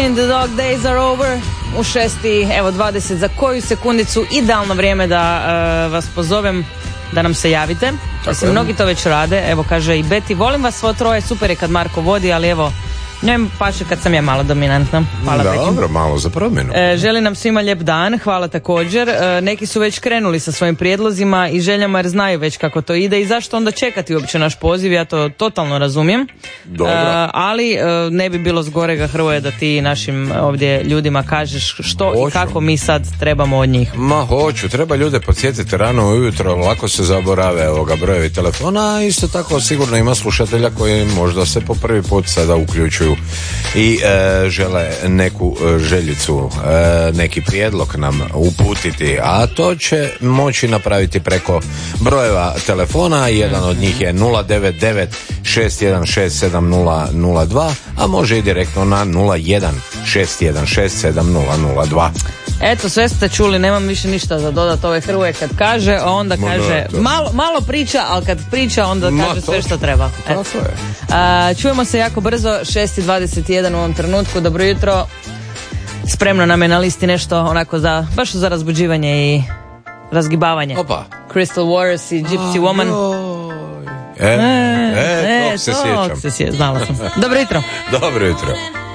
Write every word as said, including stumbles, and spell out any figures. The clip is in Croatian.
Queen, The Dog Days Are Over. U šesti, evo dvadeset za koju sekundicu, idealno vrijeme da uh, vas pozovem da nam se javite. Mislim, mnogi to već rade. Evo kaže i Beti, volim vas svo troje, super je kad Marko vodi, ali evo njem paše kad sam ja malo dominantna. Hvala. Da, dobro, malo za promjenu. E, želim nam svima lijep dan, hvala također. E, neki su već krenuli sa svojim prijedlozima i željama jer znaju već kako to ide i zašto onda čekati uopće naš poziv, ja to totalno razumijem. Dobro. E, ali e, ne bi bilo zgorega, Hrvoje, da ti našim ovdje ljudima kažeš što hoću. I kako mi sad trebamo od njih. Ma hoću, treba ljude podsjetiti rano ujutro, lako se zaborave ovoga brojevi telefona, a isto tako sigurno ima slušatelja koji možda se po prvi put sada uključuju i e, žele neku e, željicu, e, neki prijedlog nam uputiti, a to će moći napraviti preko brojeva telefona. Jedan od njih je nula devet devet šest jedan šest sedam nula nula dva, a može i direktno na nula jedan šest jedan šest sedam nula nula dva. Eto, sve ste čuli, nemam više ništa za dodat. Ove Hrvoje kad kaže, a onda Ma kaže da, malo, malo priča, ali kad priča onda Ma, kaže to, sve što treba. Tako je. A, čujemo se jako brzo, šest i dvadeset jedan u ovom trenutku. Dobro jutro. Spremno nam je na listi nešto onako za, baš za razbuđivanje i razgibavanje. Opa. Crystal Waters i Gypsy Woman. E, e, e, tog se tog sjećam. se sjećam, znala sam. Dobro jutro. Dobro jutro.